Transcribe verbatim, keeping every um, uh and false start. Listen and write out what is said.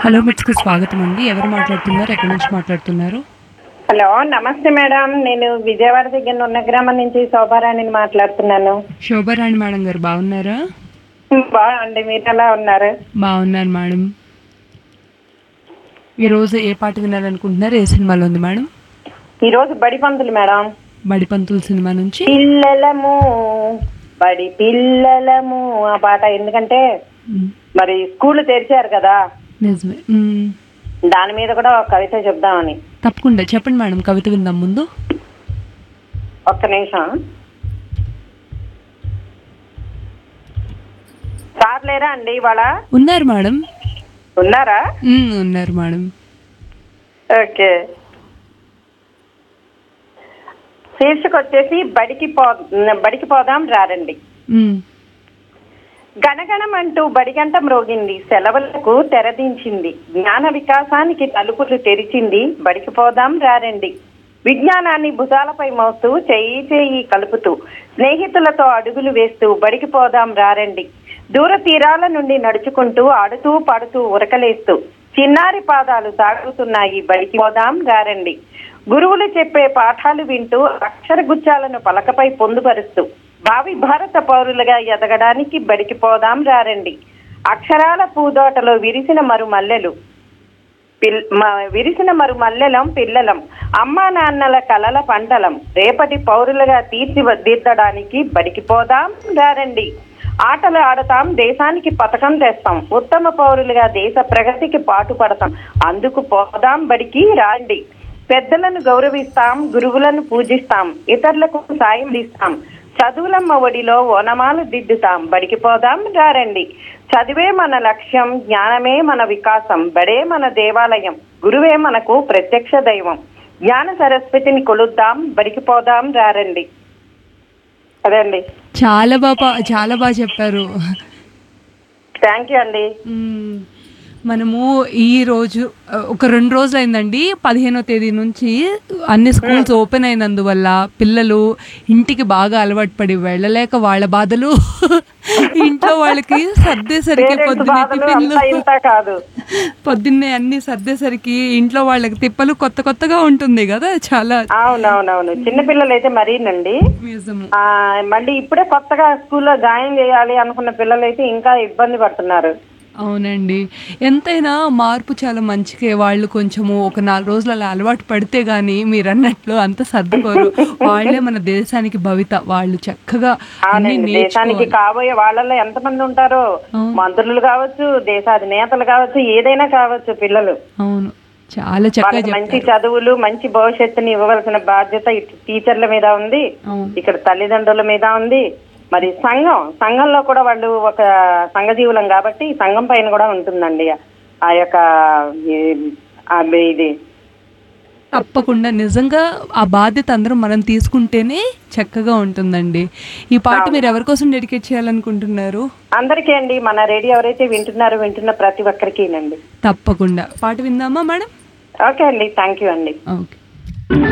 Hello మిట్స్‌కి స్వాగతం అండి. ఎవరు మాట్లాడుతున్నారు? ఎక్కడి నుంచి మాట్లాడుతున్నారు? హలో నమస్తే మేడం. నేను విజయవాడ దగ్గర ఉన్న గ్రామం నుంచి శోభారాణిని మాట్లాడుతున్నాను. శోభారాణి మేడం గారు బాగున్నారా? బాగుంది. మీరు ఎలా ఉన్నారు? బాగున్నాను మేడం. ఈరోజు ఏ పాట వినాలనుకుంటున్నారు? ఏ సినిమాలో ఉంది మేడం? ఈరోజు బడి పంతులు మేడం. బడి పంతులు సినిమా నుంచి పిల్లలము బడి పిల్లలము ఆ పాట. ఎందుకంటే మరి స్కూల్ తెరిచారు కదా, నిజమే. మ్మ్. దాని మీద కూడా ఒక కవిత చెప్దామని. తప్పకుండా చెప్పండి మేడం. కవిత విందాం ముందు. ఒక్క నిమిషం. సార్ లేరా అండి ఇవాళ? ఉన్నారు మేడం. ఉన్నారా? మ్మ్, ఉన్నారు మేడం. ఓకే. శీర్షిక వచ్చేసి బడికి పో బడికి పోదాం రారండి. మ్మ్. గణగణమంటూ బడిగంట మ్రోగింది, సెలవులకు తెరదించింది, జ్ఞాన వికాసానికి తలుపులు తెరిచింది, బడికి పోదాం రారండి. విజ్ఞానాన్ని భుజాలపై మోస్తూ చేయి చేయి కలుపుతూ స్నేహితులతో అడుగులు వేస్తూ బడికి పోదాం రారండి. దూర తీరాల నుండి నడుచుకుంటూ ఆడుతూ పాడుతూ ఉరకలేస్తూ చిన్నారి పాదాలు సాగుతున్నాయి, బడికి పోదాం రారండి. గురువులు చెప్పే పాఠాలు వింటూ అక్షర గుచ్చాలను పలకపై పొందుపరుస్తూ భావి భారత పౌరులుగా ఎదగడానికి బడికి పోదాం రారండి. అక్షరాల పూదోటలో విరిసిన మరు మల్లెలు పిల్ విరిసిన మరు మల్లెలం పిల్లలం, అమ్మా నాన్నల కలల పంటలం, రేపటి పౌరులుగా తీర్చిదిద్దడానికి బడికి పోదాం రారండి. ఆటలు ఆడతాం, దేశానికి పథకం తెస్తాం, ఉత్తమ పౌరులుగా దేశ ప్రగతికి పాటుపడతాం, అందుకు పోదాం బడికి రాండి. పెద్దలను గౌరవిస్తాం, గురువులను పూజిస్తాం, ఇతరులకు సాయం ఇస్తాం, చదువులమ్మ ఒడిలో ఓనమాలు దిద్దుతాం, బడికి పోదాం రారండి. చదివే మన లక్ష్యం, జ్ఞానమే మన వికాసం, బడే మన దేవాలయం, గురువే మనకు ప్రత్యక్ష దైవం, జ్ఞాన సరస్వతిని కొలుద్దాం, బడికి పోదాం రారండి. అదే అండి. చాలా బాగా చాలా బాగా చెప్పారు. థ్యాంక్ యూ అండి. మ్మ్. మనము ఈ రోజు ఒక రెండు రోజులు అయిందండి, పదిహేనో తేదీ నుంచి అన్ని స్కూల్స్ ఓపెన్ అయినందువల్ల పిల్లలు ఇంటికి బాగా అలవాటు పడి వెళ్ళలేక వాళ్ళ బాధలు, ఇంట్లో వాళ్ళకి సర్దేసరికి పొద్దున్నే టిఫిన్లు పొద్దున్నే అన్ని సర్దేసరికి ఇంట్లో వాళ్ళకి తిప్పలు కొత్త కొత్తగా ఉంటుంది కదా చాలా. అవునవునవును. చిన్నపిల్లలు అయితే మరీనండి. మళ్ళీ ఇప్పుడే కొత్తగా స్కూల్లో జాయిన్ చేయాలి అనుకున్న పిల్లలు అయితే ఇంకా ఇబ్బంది పడుతున్నారు. అవునండి. ఎంతైనా మార్పు చాలా మంచికే. వాళ్ళు కొంచెము ఒక నాలుగు రోజులు అలా అలవాటు పడితే గానీ మీరు అన్నట్లు అంత సర్దుకోరు. వాళ్ళే మన దేశానికి భవిత. వాళ్ళు చక్కగా దేశానికి కాబోయే వాళ్ళలో ఎంతమంది ఉంటారో, మంత్రులు కావచ్చు, దేశాధినేతలు కావచ్చు, ఏదైనా కావచ్చు పిల్లలు. అవును, చాలా చక్కగా మంచి చదువులు, మంచి భవిష్యత్తుని ఇవ్వవలసిన బాధ్యత ఇటు టీచర్ల మీద ఉంది, ఇక్కడ తల్లిదండ్రుల మీద ఉంది. మరి సంఘం సంఘంలో కూడా వాళ్ళు ఒక సంఘజీవులం కాబట్టి సంఘం పైన కూడా ఉంటుందండి ఆ యొక్క ఇది. తప్పకుండా నిజంగా ఆ బాధ్యత అందరం మనం తీసుకుంటేనే చక్కగా ఉంటుందండి. ఈ పాట మీరు ఎవరి కోసం డెడికేట్ చేయాలనుకుంటున్నారు? అందరికీ అండి. మన రేడియో ఎవరైతే వింటున్నారో వింటున్న ప్రతి ఒక్కరికేనండి. తప్పకుండా పాట విందామా మేడం? ఓకే అండి. థ్యాంక్ యూ అండి. ఓకే.